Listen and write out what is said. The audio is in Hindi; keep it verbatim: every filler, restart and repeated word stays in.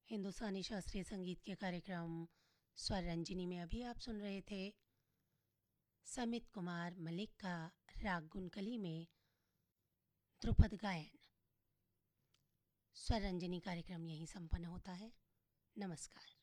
हिंदुस्तानी शास्त्रीय संगीत के कार्यक्रम स्वर रंजनी में अभी आप सुन रहे थे समित कुमार मलिक का राग गुनकली में ध्रुपद गायन। स्वर रंजनी कार्यक्रम यहीं संपन्न होता है। नमस्कार।